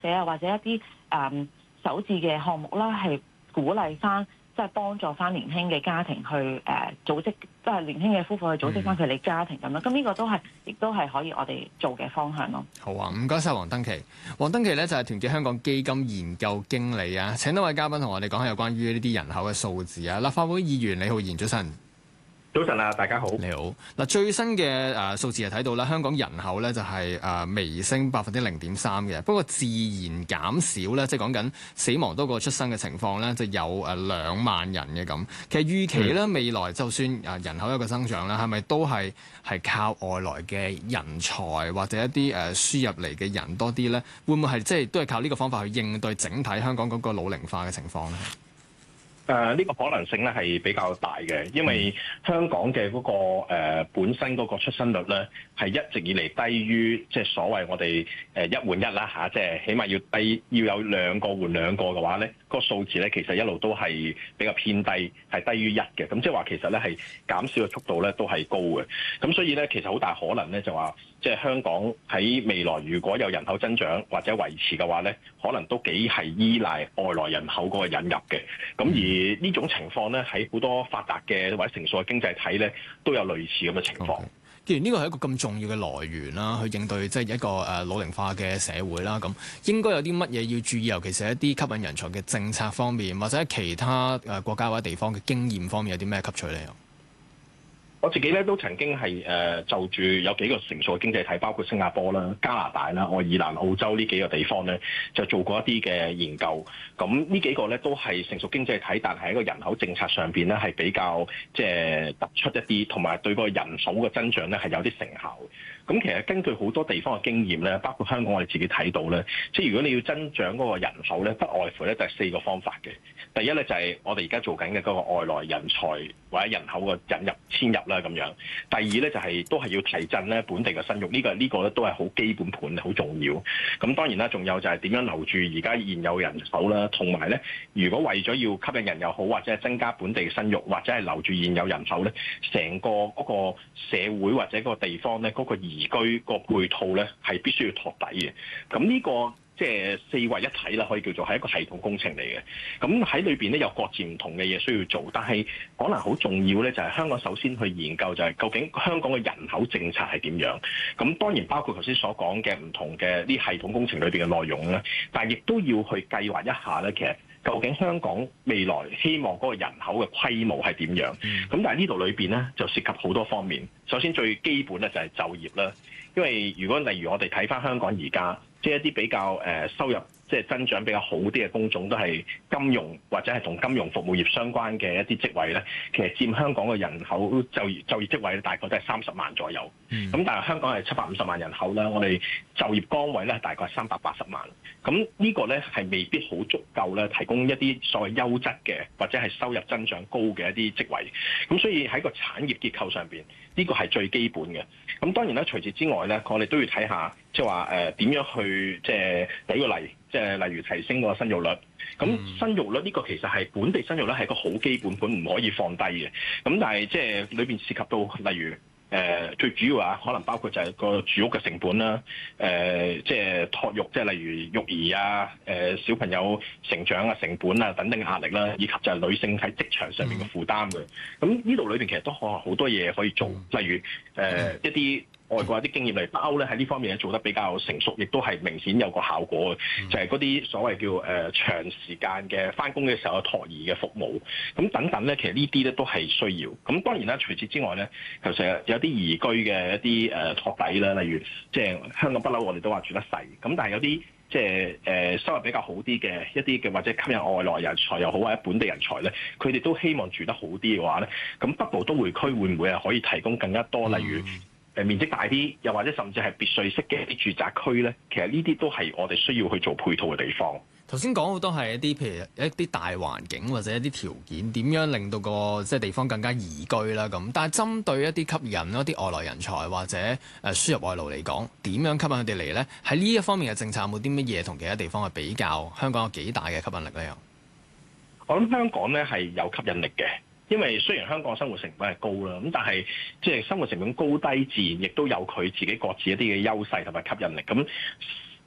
者啊，或者一啲首置嘅項目啦，係鼓勵翻即係幫助翻年輕嘅家庭去組織，即係年輕嘅夫婦去組織翻佢哋家庭咁樣。咁呢個亦都係可以我哋做嘅方向咯。 好啊，唔該晒黃登琪。黃登琪咧就係團結香港基金研究經理啊。請多位嘉賓同我哋講下有關於呢啲人口嘅數字啊。立法會議員李浩然，早晨。 早晨啊，大家好。 你好。嗱，最新嘅數字係睇到啦，香港人口咧就係微升0.3%嘅，不過自然減少咧，即係講緊死亡多過出生嘅情況咧，就有2萬人嘅咁。其實預期咧未來就算人口有個增長啦，係咪都係靠外來嘅人才或者一啲輸入嚟嘅人多啲咧？會唔會係即係都係靠呢個方法去應對整體香港嗰個老齡化嘅情況咧？ 呢個可能性咧係比較大嘅，因為香港嘅嗰個本身嗰個出生率咧係一直以嚟低於即係所謂我哋一換一啦嚇，即係起碼要有2個換2個嘅話咧，個數字咧其實一路都係比較偏低，係低於1嘅。咁即係話其實咧係減少嘅速度咧都係高嘅。咁所以咧其實好大可能咧就話即係香港喺未來如果有人口增長或者維持嘅話咧，可能都幾係依賴外來人口嗰個引入嘅。咁而呢種情況咧，喺好多發達嘅或者成熟嘅經濟體咧，都有類似咁嘅情況。 既然呢個係一個咁重要嘅來源啦，去應對即係一個老齡化嘅社會啦，咁應該有啲乜嘢要注意？尤其是一啲吸引人才嘅政策方面，或者其他國家或者地方嘅經驗方面，有啲咩吸取咧？ 我自己咧都曾經係就住有幾個成熟嘅經濟體，包括新加坡啦、加拿大啦、愛爾蘭、澳洲呢幾個地方咧，就做過一啲嘅研究。咁呢幾個咧都係成熟經濟體，但係喺個人口政策上邊咧係比較即係突出一啲，同埋對個人口嘅增長咧係有啲成效。咁其實根據好多地方嘅經驗咧，包括香港我哋自己睇到咧，即係如果你要增長嗰個人口咧，不外乎咧就係4個方法嘅。第一咧就係我哋而家做緊嘅嗰個外來人才或者人口嘅引入遷入啦咁樣。第二咧就係都係要提振咧本地嘅生育，呢個咧都係好基本盤，好重要。咁當然啦，仲有就係點樣留住而家現有人口啦，同埋咧如果為咗要吸引人又好，或者係增加本地嘅生育，或者係留住現有人口咧，成個嗰個社會或者嗰個地方咧嗰個移居個配套咧係必須要托底嘅。咁呢個即係4位一體啦，可以叫做係一個系統工程嚟嘅。咁喺裏邊咧有各自唔同嘅嘢需要做，但係可能好重要咧就係香港首先去研究就係究竟香港嘅人口政策係點樣。咁當然包括頭先所講嘅唔同嘅啲系統工程裏邊嘅內容咧，但係亦都要去計劃一下咧，其實究竟香港未來希望嗰個人口嘅規模係點樣？咁但係呢度裏邊咧就涉及好多方面。首先最基本咧就係就業啦，因為如果例如我哋睇翻香港而家，即係一啲比較收入即係增長比較好啲嘅工種，都係金融或者係同金融服務業相關嘅一啲職位咧，其實佔香港嘅人口就業職位咧，大概都係30萬左右。咁但係香港係750萬人口啦，我哋就業崗位咧大概係380萬。咁呢個咧係未必好足夠咧，提供一啲所謂優質嘅或者係收入增長高嘅一啲職位。咁所以喺個產業結構上邊，呢個係最基本嘅。咁當然啦，除此之外咧，我哋都要睇下即係話點樣去即係舉個例，即係例如提升個生育率。咁生育率呢個其實係本地生育率係個好基本盤，唔可以放低嘅。咁但係即係裏邊涉及到例如最主要可能包括就係個住屋嘅成本啦，即係托育，即係例如育兒啊，小朋友成長啊成本啊等等嘅壓力啦，以及就係女性喺職場上面嘅負擔嘅。咁呢度裏邊其實都可能好多嘢可以做，例如一啲外國有啲經驗嚟包咧喺呢方面做得比較成熟，亦都係明顯有個效果嘅，就係嗰啲所謂叫長時間嘅返工嘅時候嘅托兒嘅服務，咁等等咧，其實呢啲咧都係需要。咁當然啦，除此之外咧，其實有啲移居嘅一啲托底啦，例如即係香港不嬲，我哋都話住得細，咁但係有啲即係收入比較好啲嘅一啲嘅或者吸引外來人才又好，或者本地人才咧，佢哋都希望住得好啲嘅話咧，咁北部都會區會唔會係可以提供更加多，例如面積大啲，又或者甚至係別墅式嘅一啲住宅區咧，其實呢啲都係我哋需要去做配套嘅地方。 頭先講好多係一啲譬如一啲大環境或者一啲條件，點樣令到個即係地方更加宜居啦咁。但係針對一啲吸引一啲外來人才或者輸入外勞嚟講，點樣吸引佢哋嚟咧？喺呢一方面嘅政策有冇啲乜嘢同其他地方去比較？香港有幾大嘅吸引力咧？ 我諗香港咧係有吸引力嘅。因為雖然香港生活成本係高啦，咁但係即係生活成本高低，自然亦都有佢自己各自一啲嘅優勢同埋吸引力。咁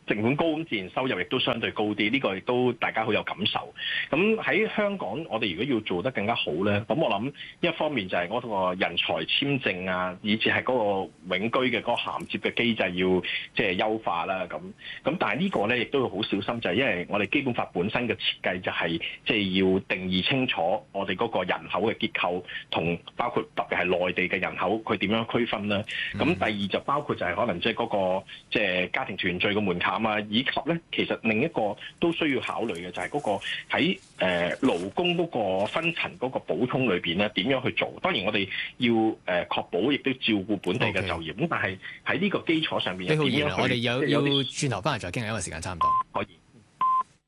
成本高，咁自然收入亦都相對高啲，呢個亦都大家好有感受。咁喺香港，我哋如果要做得更加好咧，咁我諗一方面就係嗰個人才簽證啊，以至係嗰個永居嘅嗰個銜接嘅機制要即係優化啦。咁但係呢個咧亦都要好小心，就係因為我哋基本法本身嘅設計就係即係要定義清楚我哋嗰個人口嘅結構，同包括特別係內地嘅人口佢點樣區分啦。咁第二就包括就係可能即係嗰個即係家庭團聚嘅門檻啊，以及咧其實另一個都需要考慮嘅就係嗰個喺勞工嗰個分層嗰個補充裏邊咧點樣去做？當然我哋要確保亦都照顧本地嘅就業，咁但係喺呢個基礎上面， 李浩然，我哋要轉頭翻嚟再傾，因為時間差唔多。 可以。